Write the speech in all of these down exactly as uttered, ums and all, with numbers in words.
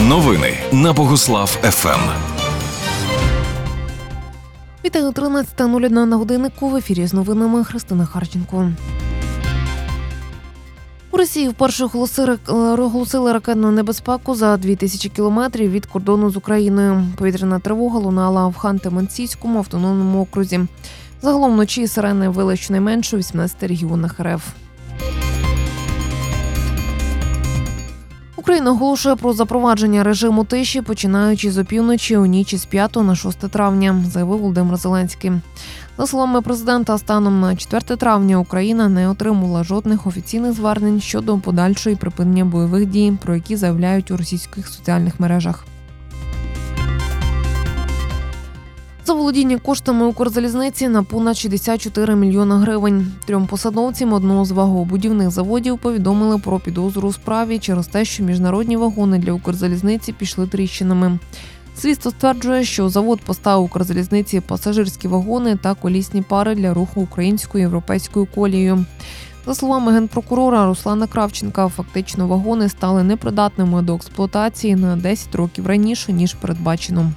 Новини на Богуслав-ФМ. Вітаю, тринадцята нуль одна на годиннику. В ефірі з новинами Христина Харченко. У Росії вперше оголосили ракетну небезпеку за дві тисячі кілометрів від кордону з Україною. Повітряна тривога лунала в Ханти-Мансійському автономному окрузі. Загалом вночі сирени вили щонайменше у вісімнадцяти регіонах РФ. Україна оголошує про запровадження режиму тиші, починаючи з опівночі у ніч із п'ятого на шосте травня, заявив Володимир Зеленський. За словами президента, станом на четверте травня Україна не отримала жодних офіційних звернень щодо подальшої припинення бойових дій, про які заявляють у російських соціальних мережах. Заволодіння коштами Укрзалізниці на понад шістдесят чотири мільйона гривень. Трьом посадовцям одного з вагонобудівних заводів повідомили про підозру у справі через те, що міжнародні вагони для Укрзалізниці пішли тріщинами. Слідство стверджує, що завод поставив Укрзалізниці пасажирські вагони та колісні пари для руху українською і європейською колією. За словами генпрокурора Руслана Кравченка, фактично вагони стали непридатними до експлуатації на десять років раніше, ніж передбачено.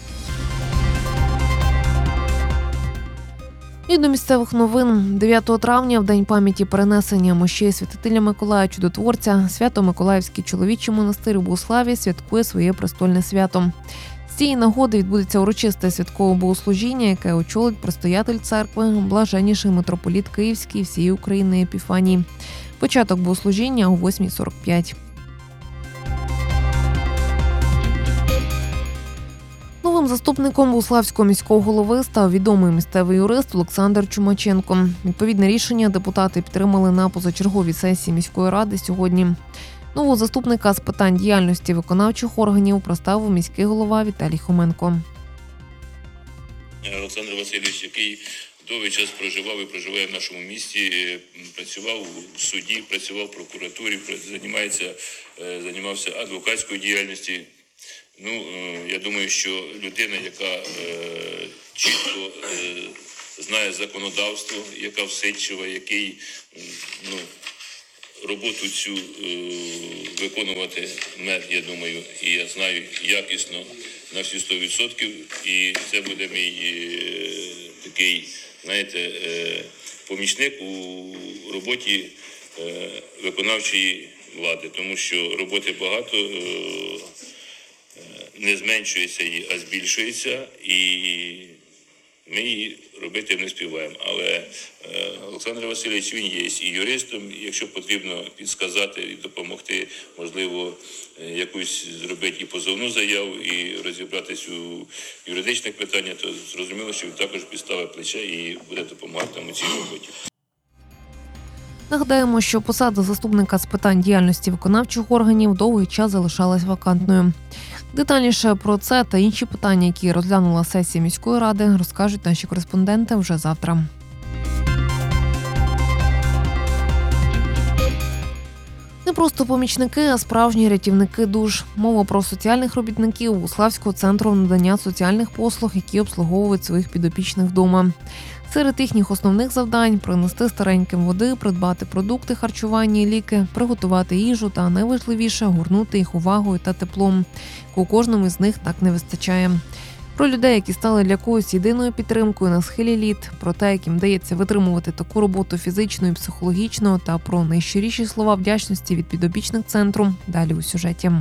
І до місцевих новин. дев'ятого травня, в День пам'яті перенесення мощей святителя Миколая Чудотворця, Свято-Миколаївський чоловічий монастир у Богуславі святкує своє престольне свято. З цієї нагоди відбудеться урочисте святкове богослужіння, яке очолить предстоятель церкви, блаженніший митрополіт Київський всієї України Епіфаній. Початок богослужіння о восьмій сорок п'ять. Новим заступником Богуславського міського голови став відомий місцевий юрист Олександр Чумаченко. Відповідне рішення депутати підтримали на позачерговій сесії міської ради сьогодні. Нового заступника з питань діяльності виконавчих органів представив міський голова Віталій Хоменко. Олександр Васильович, який довгий час проживав і проживає в нашому місті, працював в суді, працював в прокуратурі, займається, займався адвокатською діяльністю. Ну, я думаю, що людина, яка е, чітко е, знає законодавство, яка всидчива, який ну, роботу цю е, виконувати мер, я думаю, і я знаю якісно на всі сто відсотків. І це буде мій е, такий, знаєте, е, помічник у роботі е, виконавчої влади, тому що роботи багато. Е, не зменшується її, а збільшується, і ми її робити не співаємо. Але Олександр Васильович, він є і юристом, якщо потрібно підсказати і допомогти, можливо, якусь зробити і позовну заяву, і розібратись у юридичних питаннях, то зрозуміло, що він також підставить плече і буде допомагати нам у цій роботі. Нагадаємо, що посада заступника з питань діяльності виконавчих органів довгий час залишалась вакантною. Детальніше про це та інші питання, які розглянула сесія міської ради, розкажуть наші кореспонденти вже завтра. Не просто помічники, а справжні рятівники душ. Мова про соціальних робітників Богуславського центру надання соціальних послуг, які обслуговують своїх підопічних вдома. Серед їхніх основних завдань – принести стареньким води, придбати продукти харчування і ліки, приготувати їжу та, найважливіше, горнути їх увагою та теплом, яку кожному з них так не вистачає. Про людей, які стали для когось єдиною підтримкою на схилі літ, про те, яким вдається витримувати таку роботу фізично і психологічно, та про найщиріші слова вдячності від підопічних центру – далі у сюжеті.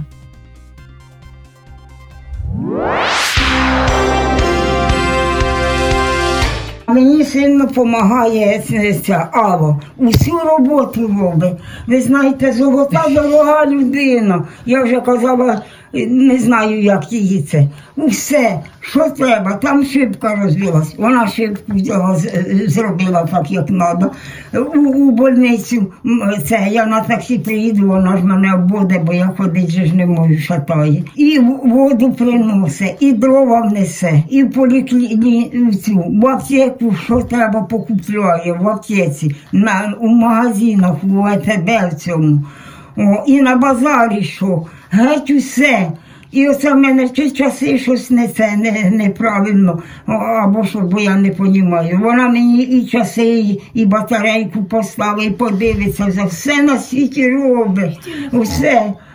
Мені сильно допомагає ця Ава. Усю роботу робить. Ви знаєте, золота дорога людина. Я вже казала, не знаю, як її це. Усе, що треба. Там шибка розбилась. Вона шибку зробила так, як треба. У, у больницю це, я на таксі приїду, вона ж мене обводе, бо я ходити ж не можу, шатає. І воду приносить, і дрова внесе, і в поліклініку, в аптеку, що треба, покупляє, в аптеці, на, у магазинах, у А Т Б в цьому. О, і на базарі що, геть усе. І оце в мене ті часи щось не це, не, неправильно, або що, бо я не розумію. Вона мені і часи, і, і батарейку поставить, і подивиться, за все на світі робить, усе.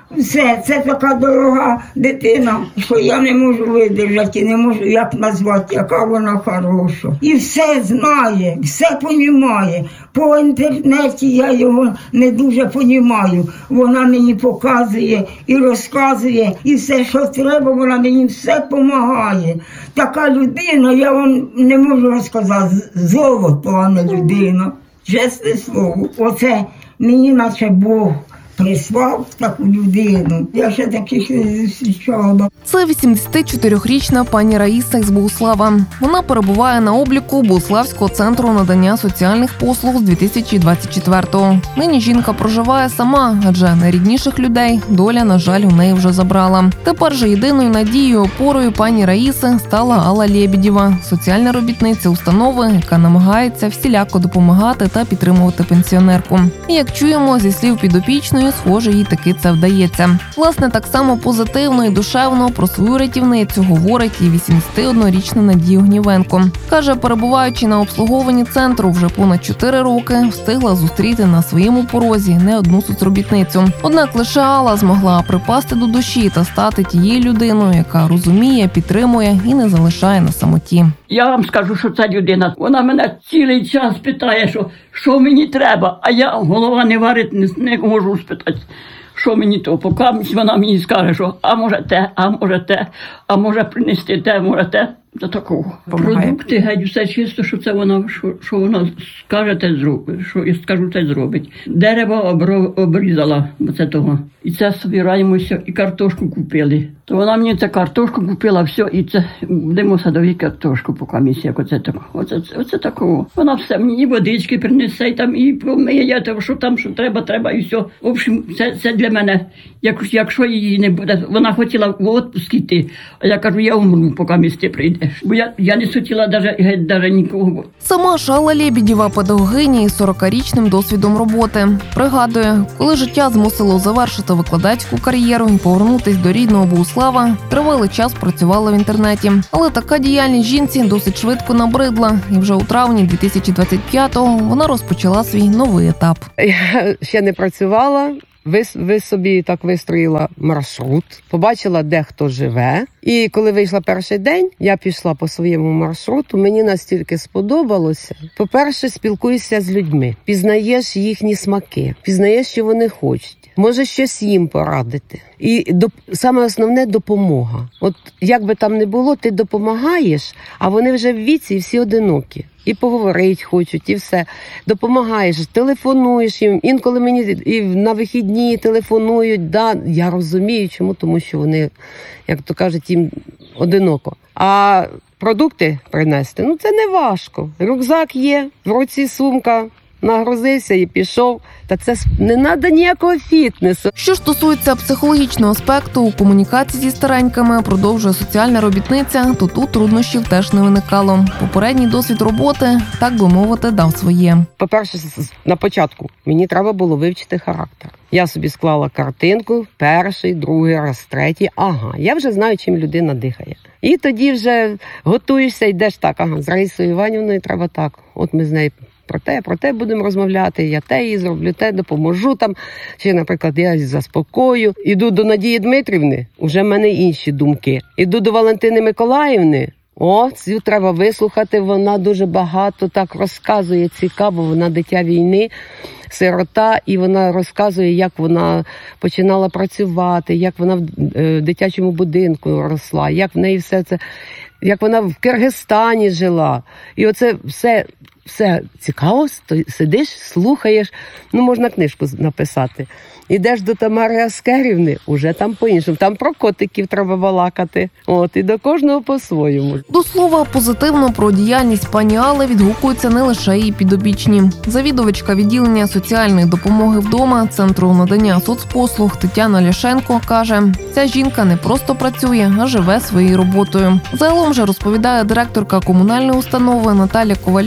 все, це така дорога дитина, що я не можу видержати, не можу як назвати, яка вона хороша. І все знає, все понімає. По інтернеті я його не дуже понімаю. Вона мені показує і розказує, і все, що треба, вона мені все допомагає. Така людина, я вам не можу розказати, золото, а не людина. Чесне слово, оце мені наче Бог прислав таку людину. Я ще таких не зустрічала. Це вісімдесятичотирирічна пані Раїса із Богуслава. Вона перебуває на обліку Богуславського центру надання соціальних послуг з дві тисячі двадцять четвертого. Нині жінка проживає сама, адже найрідніших людей доля, на жаль, у неї вже забрала. Тепер же єдиною надією, опорою пані Раїси стала Алла Лєбєдєва, соціальна робітниця установи, яка намагається всіляко допомагати та підтримувати пенсіонерку. І як чуємо зі слів підопічної, схоже, їй таки це вдається. Власне, так само позитивно і душевно про свою рятівницю говорить і вісімдесятиоднорічна Надія Огнівенко. Каже, перебуваючи на обслуговуванні центру вже понад чотири роки, встигла зустріти на своєму порозі не одну соцробітницю. Однак лише Алла змогла припасти до душі та стати тією людиною, яка розуміє, підтримує і не залишає на самоті. Я вам скажу, що ця людина, вона мене цілий час питає, що, що мені треба, а я голова не варить, не, не можу спитати, що мені то. Поки вона мені скаже, що а може те, а може те, а може принести те, може те. До такого. Помагає. Продукти, геть, все чисто, що це вона, що, що вона скаже, те зробить, що я скажу, те зробить. Дерево обро, обрізала, бо це того. І це собираємося, і картошку купили. То вона мені цю картошку купила, все, і це, будемо садові картошку, поки місія, як оце тако. Оце, оце такого. Вона все мені і водички принесе, і там, і помиє, що там, що треба, треба, і все. В общем, це, це для мене, як, якщо її не буде, вона хотіла в отпуск йти, а я кажу, я умру, поки місце прийде. Бо я, я не хотіла навіть, навіть нікого. Сама ж Алла Лєбєдєва педагогиня із сорокарічним досвідом роботи. Пригадує, коли життя змусило завершити викладацьку кар'єру і повернутись до рідного Богуслава, тривалий час працювала в інтернеті. Але така діяльність жінці досить швидко набридла. І вже у травні дві тисячі двадцять п'ятого вона розпочала свій новий етап. Я ще не працювала. Ви, ви собі так вистроїла маршрут, побачила, де хто живе. І коли вийшла перший день, я пішла по своєму маршруту, мені настільки сподобалося. По-перше, спілкуєшся з людьми, пізнаєш їхні смаки, пізнаєш, що вони хочуть. Може щось їм порадити. І до, саме основне – допомога. От як би там не було, ти допомагаєш, а вони вже в віці і всі одинокі. І поговорити хочуть, і все. Допомагаєш, телефонуєш їм. Інколи мені і на вихідні телефонують. Да, я розумію, чому, тому що вони, як то кажуть, їм одиноко. А продукти принести, ну це не важко. Рюкзак є, в руці сумка. Нагрузився і пішов. Та це не треба ніякого фітнесу. Що стосується психологічного аспекту у комунікації зі старенькими, продовжує соціальна робітниця, то тут труднощів теж не виникало. Попередній досвід роботи, так би мовити, дав своє. По-перше, на початку мені треба було вивчити характер. Я собі склала картинку, перший, другий раз, третій. Ага, я вже знаю, чим людина дихає. І тоді вже готуєшся, йдеш так, ага, з Раїсою Іванівною треба так. От ми з нею про те, про те будемо розмовляти, я те їй зроблю, те допоможу там. Чи, наприклад, я заспокою. Іду до Надії Дмитрівни, вже в мене інші думки. Іду до Валентини Миколаївни, о, цю треба вислухати, вона дуже багато так розказує, цікаво, вона дитя війни, сирота, і вона розказує, як вона починала працювати, як вона в дитячому будинку росла, як в неї все це, як вона в Киргизстані жила. І оце все... Все цікаво, сидиш, слухаєш, ну можна книжку написати. Ідеш до Тамари Аскерівни, уже там по-іншому, там про котиків треба балакати. От, і до кожного по-своєму. До слова, позитивно про діяльність пані Алли відгукуються не лише її підопічні. Завідувачка відділення соціальної допомоги вдома Центру надання соцпослуг Тетяна Ляшенко каже, ця жінка не просто працює, а живе своєю роботою. Загалом же, розповідає директорка комунальної установи Наталя Ковальова,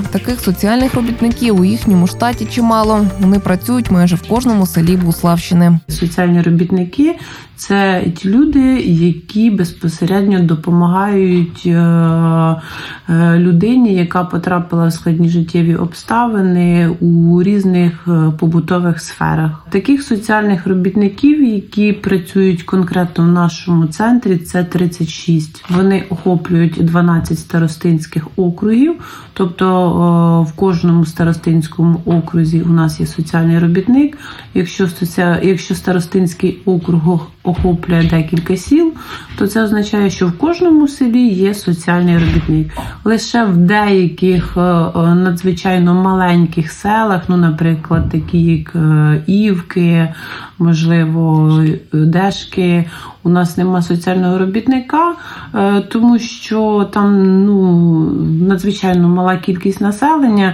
Таких соціальних робітників у їхньому штаті чимало. Вони працюють майже в кожному селі Богуславщини. Соціальні робітники – це ті люди, які безпосередньо допомагають людині, яка потрапила в складні життєві обставини у різних побутових сферах. Таких соціальних робітників, які працюють конкретно в нашому центрі, це тридцять шість. Вони охоплюють дванадцять старостинських округів, тобто в кожному старостинському окрузі у нас є соціальний робітник. Якщо, якщо старостинський округ охоплює декілька сіл, то це означає, що в кожному селі є соціальний робітник. Лише в деяких надзвичайно маленьких селах, ну, наприклад, такі як Івки, можливо, Дешки, у нас нема соціального робітника, тому що там, ну, надзвичайно мала кількість населення.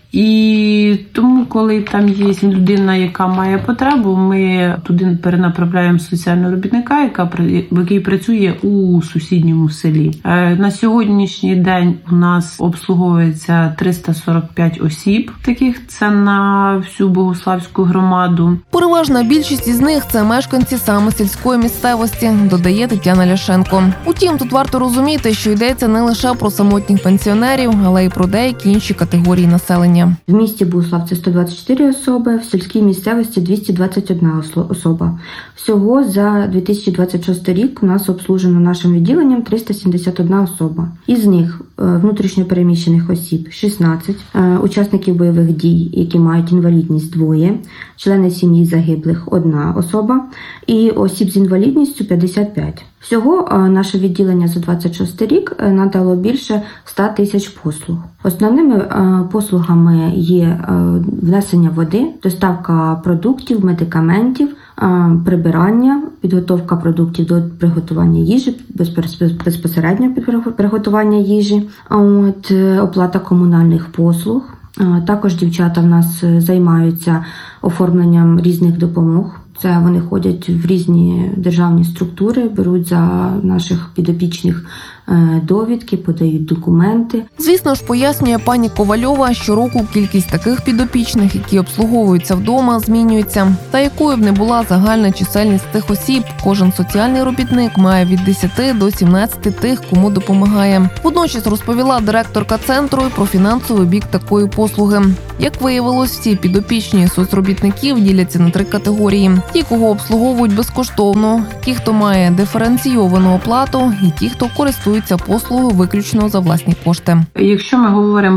І тому, коли там є людина, яка має потребу, ми туди перенаправляємо соціального робітника, яка, який працює у сусідньому селі. На сьогоднішній день у нас обслуговується триста сорок п'ять осіб, таких це на всю Богуславську громаду. Переважна більшість із них – це мешканці саме сільської місцевості, додає Тетяна Ляшенко. Утім, тут варто розуміти, що йдеться не лише про самотніх пенсіонерів, але й про деякі інші категорії населення. В місті Богуслав це сто двадцять чотири особи, в сільській місцевості двісті двадцять одна особа. Всього за дві тисячі двадцять шостий рік у нас обслужено нашим відділенням триста сімдесят одна особа. Із них внутрішньо переміщених осіб шістнадцять, учасників бойових дій, які мають інвалідність двоє, члени сім'ї загиблих одна особа і осіб з інвалідністю п'ятдесят п'ять. Всього наше відділення за двадцять шостий рік надало більше ста тисяч послуг. Основними послугами є внесення води, доставка продуктів, медикаментів, прибирання, підготовка продуктів до приготування їжі, безпосередньо приготування їжі, от, оплата комунальних послуг. Також дівчата в нас займаються оформленням різних допомог. Це вони ходять в різні державні структури, беруть за наших підопічних довідки, подають документи. Звісно ж, пояснює пані Ковальова, щороку кількість таких підопічних, які обслуговуються вдома, змінюється. Та якою б не була загальна чисельність тих осіб, кожен соціальний робітник має від десяти до сімнадцяти тих, кому допомагає. Водночас розповіла директорка центру і про фінансовий бік такої послуги. Як виявилось, всі підопічні соцробітників діляться на три категорії. Ті, кого обслуговують безкоштовно, ті, хто має диференційовану оплату, і ті, хто користується послугою виключно за власні кошти. Якщо ми говоримо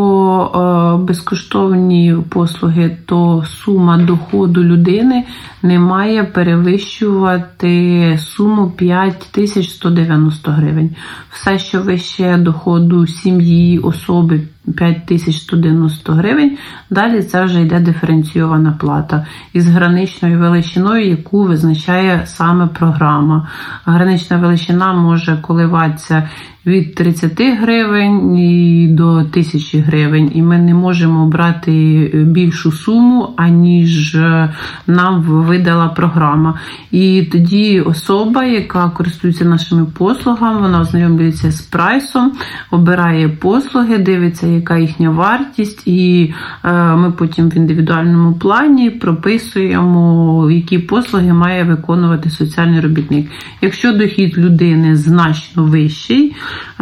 про е, безкоштовні послуги, то сума доходу людини не має перевищувати суму п'ять тисяч сто дев'яносто гривень. Все, що вище доходу сім'ї, особи, п'ять тисяч сто дев'яносто гривень, далі це вже йде диференційована плата із граничною величиною, яку визначає саме програма. Гранична величина може коливатися від тридцяти гривень і до тисячі гривень. І ми не можемо брати більшу суму, аніж нам видала програма. І тоді особа, яка користується нашими послугами, вона ознайомлюється з прайсом, обирає послуги, дивиться, яка їхня вартість, і ми потім в індивідуальному плані прописуємо, які послуги має виконувати соціальний робітник. Якщо дохід людини значно вищий,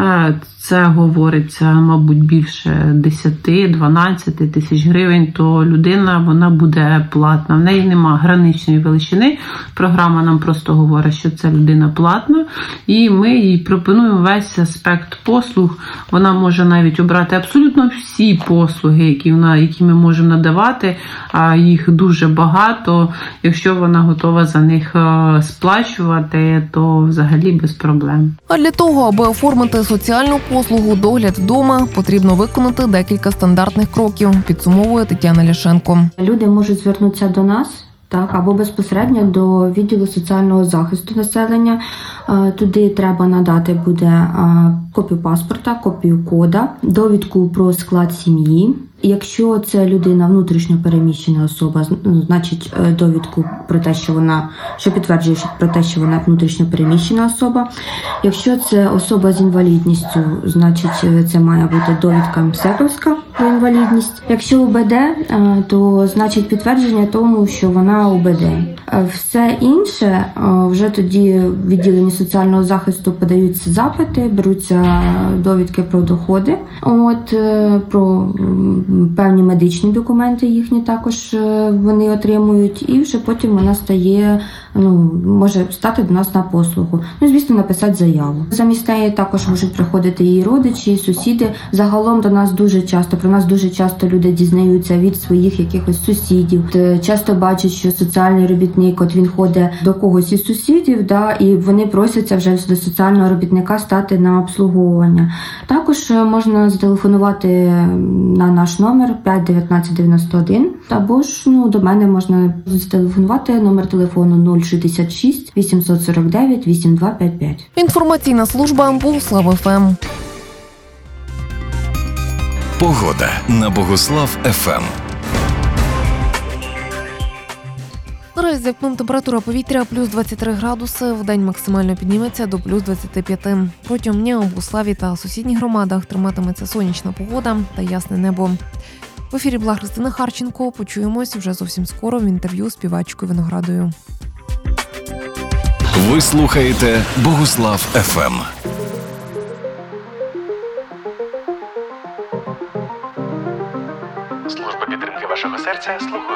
це говориться, мабуть, більше десять-дванадцять тисяч гривень, то людина, вона буде платна. В неї нема граничної величини. Програма нам просто говорить, що це людина платна, і ми їй пропонуємо весь аспект послуг. Вона може навіть обрати абсолютно всі послуги, які, вона, які ми можемо надавати, а їх дуже багато. Якщо вона готова за них сплачувати, то взагалі без проблем. А для того, аби оформити соціальну послугу «Догляд вдома», потрібно виконати декілька стандартних кроків, підсумовує Тетяна Ляшенко. Люди можуть звернутися до нас, так, або безпосередньо до відділу соціального захисту населення. Туди треба надати буде копію паспорта, копію кода, довідку про склад сім'ї. Якщо це людина внутрішньо переміщена особа, значить довідку про те, що вона, що підтверджує про те, що вона внутрішньо переміщена особа. Якщо це особа з інвалідністю, значить це має бути довідка МСЕКовська про інвалідність. Якщо УБД, то значить підтвердження тому, що вона УБД. Все інше вже тоді в відділенні соціального захисту подаються запити, беруться довідки про доходи, от про певні медичні документи їхні також вони отримують, і вже потім вона стає, ну, може стати до нас на послугу. Ну, звісно, написати заяву. Замість неї також можуть приходити її родичі, сусіди. Загалом до нас дуже часто, про нас дуже часто люди дізнаються від своїх якихось сусідів. Часто бачать, що соціальний робітник, от він ходить до когось із сусідів, да, і вони просяться вже до соціального робітника стати на обслуговування. Також можна зателефонувати на наш номер п'ять дев'ятнадцять дев'яносто один, або ж, ну, до мене можна зателефонувати, номер телефону нуль шістдесят шість вісімсот сорок дев'ять вісімдесят два п'ятдесят п'ять. Інформаційна служба Богуслав ФМ. Погода на Богуслав ФМ. Наразі за вікном температура повітря плюс двадцять три градуси, вдень максимально підніметься до плюс двадцять п'ять. Протягом дня у Богуславі та сусідніх громадах триматиметься сонячна погода та ясне небо. В ефірі була Христина Харченко. Почуємось вже зовсім скоро в інтерв'ю з співачкою Виноградою. Ви слухаєте Богуслав ФМ. Служба підтримки вашого серця слухає.